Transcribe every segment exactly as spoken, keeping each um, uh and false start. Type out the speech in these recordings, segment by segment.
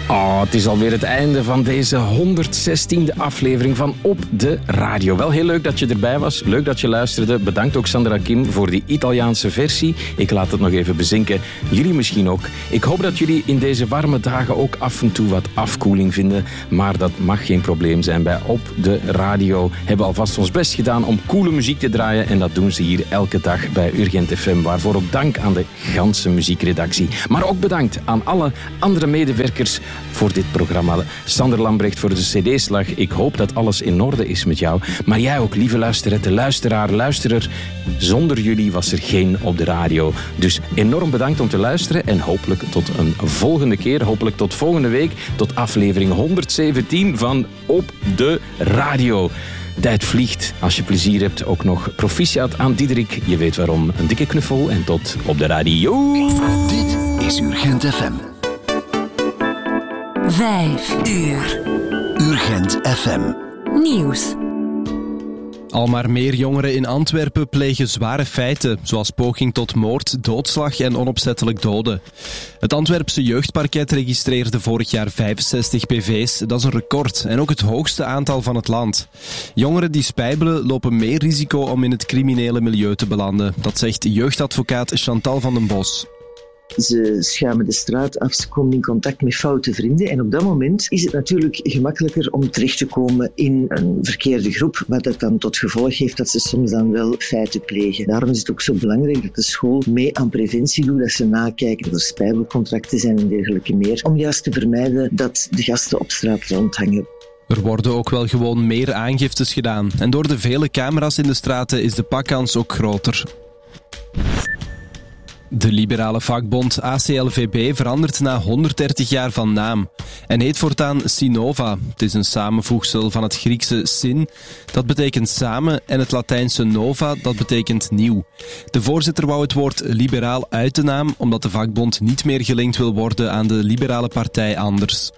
Oh, het is alweer het einde van deze honderdzestiende aflevering van Op de Radio. Wel heel leuk dat je erbij was. Leuk dat je luisterde. Bedankt ook Sandra Kim voor die Italiaanse versie. Ik laat het nog even bezinken. Jullie misschien ook. Ik hoop dat jullie in deze warme dagen ook af en toe wat afkoeling vinden. Maar dat mag geen probleem zijn. Bij Op de Radio hebben we alvast ons best gedaan om coole muziek te draaien. En dat doen ze hier elke dag bij Urgent F M. Waarvoor ook dank aan de ganse muziekredactie. Maar ook bedankt aan alle andere medewerkers voor dit programma. Sander Lambrecht voor de cd-slag. Ik hoop dat alles in orde is met jou. Maar jij ook, lieve luisterette, luisteraar, luisterer. Zonder jullie was er geen Op de Radio. Dus enorm bedankt om te luisteren en hopelijk tot een volgende keer. Hopelijk tot volgende week. Tot aflevering honderdzeventien van Op de Radio. Tijd vliegt. Als je plezier hebt, ook nog proficiat aan Diederik. Je weet waarom. Een dikke knuffel en tot op de radio. Dit is Urgent F M. Vijf uur. Urgent F M. Nieuws. Al maar meer jongeren in Antwerpen plegen zware feiten, zoals poging tot moord, doodslag en onopzettelijk doden. Het Antwerpse jeugdparket registreerde vorig jaar vijfenzestig P V's. Dat is een record en ook het hoogste aantal van het land. Jongeren die spijbelen lopen meer risico om in het criminele milieu te belanden. Dat zegt jeugdadvocaat Chantal van den Bos. Ze schuimen de straat af, ze komen in contact met foute vrienden. En op dat moment is het natuurlijk gemakkelijker om terecht te komen in een verkeerde groep, wat dat dan tot gevolg heeft dat ze soms dan wel feiten plegen. Daarom is het ook zo belangrijk dat de school mee aan preventie doet, dat ze nakijken dat er spijbelcontracten zijn en dergelijke meer, om juist te vermijden dat de gasten op straat rondhangen. Er worden ook wel gewoon meer aangiftes gedaan. En door de vele camera's in de straten is de pakkans ook groter. De liberale vakbond A C L V B verandert na honderddertig jaar van naam en heet voortaan Sinova. Het is een samenvoegsel van het Griekse syn, dat betekent samen, en het Latijnse nova, dat betekent nieuw. De voorzitter wou het woord liberaal uit de naam, omdat de vakbond niet meer gelinkt wil worden aan de liberale partij Anders.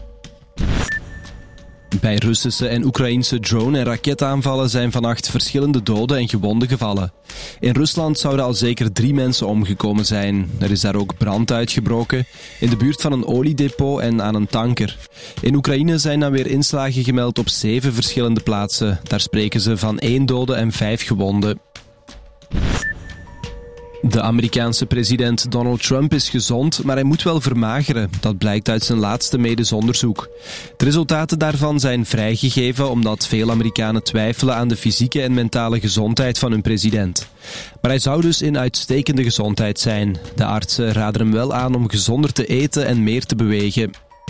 Bij Russische en Oekraïnse drone- en raketaanvallen zijn vannacht verschillende doden en gewonden gevallen. In Rusland zouden al zeker drie mensen omgekomen zijn. Er is daar ook brand uitgebroken, in de buurt van een oliedepot en aan een tanker. In Oekraïne zijn dan weer inslagen gemeld op zeven verschillende plaatsen. Daar spreken ze van één dode en vijf gewonden. De Amerikaanse president Donald Trump is gezond, maar hij moet wel vermageren. Dat blijkt uit zijn laatste medisch onderzoek. De resultaten daarvan zijn vrijgegeven omdat veel Amerikanen twijfelen aan de fysieke en mentale gezondheid van hun president. Maar hij zou dus in uitstekende gezondheid zijn. De artsen raden hem wel aan om gezonder te eten en meer te bewegen.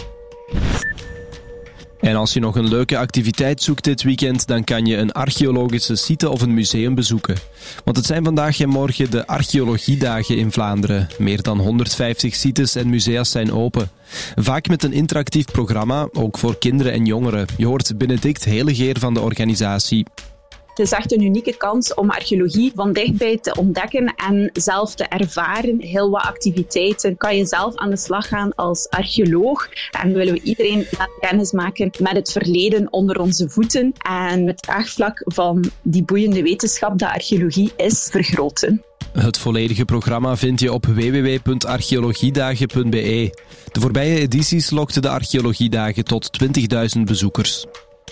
En als je nog een leuke activiteit zoekt dit weekend, dan kan je een archeologische site of een museum bezoeken. Want het zijn vandaag en morgen de archeologiedagen in Vlaanderen. Meer dan honderdvijftig sites en musea's zijn open. Vaak met een interactief programma, ook voor kinderen en jongeren. Je hoort Benedict Helegeer van de organisatie. Het is echt een unieke kans om archeologie van dichtbij te ontdekken en zelf te ervaren. Heel wat activiteiten kan je zelf aan de slag gaan als archeoloog. En willen we iedereen laten kennismaken met het verleden onder onze voeten en het draagvlak van die boeiende wetenschap dat archeologie is vergroten. Het volledige programma vind je op w w w punt archeologiedagen punt b e. De voorbije edities lokten de archeologiedagen tot twintigduizend bezoekers.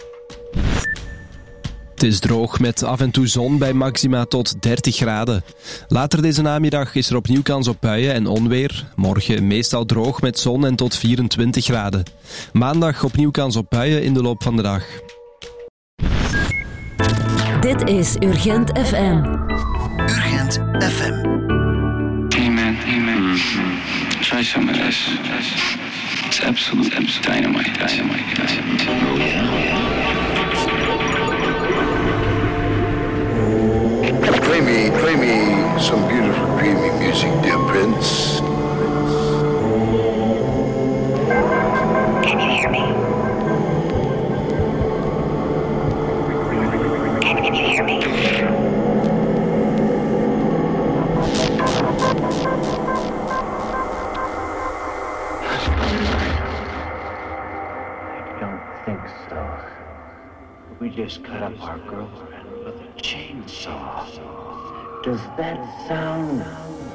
Het is droog met af en toe zon bij maxima tot dertig graden. Later deze namiddag is er opnieuw kans op buien en onweer. Morgen meestal droog met zon en tot vierentwintig graden. Maandag opnieuw kans op buien in de loop van de dag. Dit is Urgent F M. Urgent F M. Hey man, hey man. Try some of this. It's absolute, absolute dynamite, dynamite, dynamite. Oh yeah. Play me, play me some beautiful, dreamy music, dear Prince. Can you hear me? Can you hear me? I don't think so. We just cut up our girlfriend with a chainsaw. Does that sound